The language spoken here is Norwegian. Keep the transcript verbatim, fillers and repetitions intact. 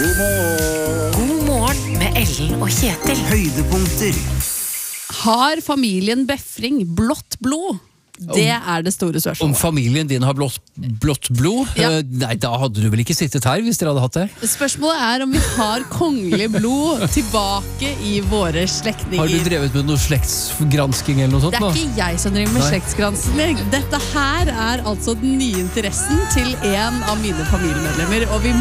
God morgen. God morgen med Ellen og Kjetil. Høydepunkter. Har familien Befring blått blod? Det er det store spørsmålet. Om familien din har blått, blått blod? Ja. Eh, Nei, da hadde du vel ikke sittet her hvis dere hadde hatt det? Spørsmålet er om vi har kongelig blod tilbake i våre slektninger. Har du drevet med noe slektsgransking eller noe sånt Det er nå? ikke jeg som driver med Nei. slektsgransking. Dette her er altså den nye interessen til en av mine familiemedlemmer, og vi